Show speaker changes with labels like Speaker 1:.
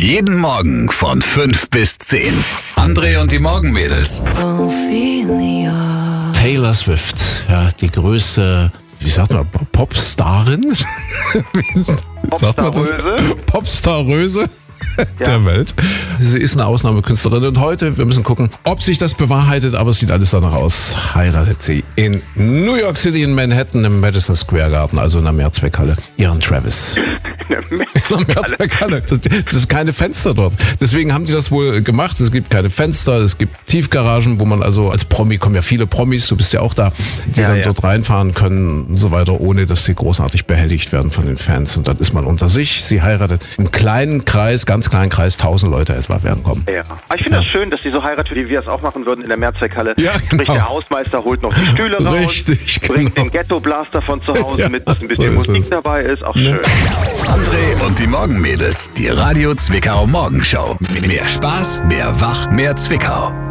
Speaker 1: Jeden Morgen von 5 bis 10. André und die Morgenmädels.
Speaker 2: Taylor Swift, ja, die größte, wie sagt man, Popstarin? Sagt man das? Popstarröse der Welt. Sie ist eine Ausnahmekünstlerin und heute, wir müssen gucken, ob sich das bewahrheitet, aber es sieht alles danach aus. Heiratet sie in New York City, in Manhattan, im Madison Square Garden, also in der Mehrzweckhalle, ihren Travis. In der Mehrzweckhalle. Das ist keine Fenster dort. Deswegen haben die das wohl gemacht. Es gibt keine Fenster, es gibt Tiefgaragen, wo man also als Promi, kommen ja viele Promis, du bist ja auch da, die dann dort reinfahren können und so weiter, ohne dass sie großartig behelligt werden von den Fans. Und dann ist man unter sich. Sie heiratet im kleinen Kreis, ganz kleinen Kreis, 1000 Leute etwa werden kommen.
Speaker 3: Ja. Aber ich finde das schön, dass die so heiratet, wie wir es auch machen würden in der Mehrzweckhalle.
Speaker 2: Ja, genau.
Speaker 3: Sprich, der Hausmeister holt noch die Stühle raus,
Speaker 2: Richtig,
Speaker 3: bringt den Ghetto-Blaster von zu Hause mit, dass ein bisschen Musik dabei ist. Auch schön.
Speaker 1: André und die Morgenmädels. Die Radio Zwickau Morgenshow. Mehr Spaß, mehr Wach, mehr Zwickau.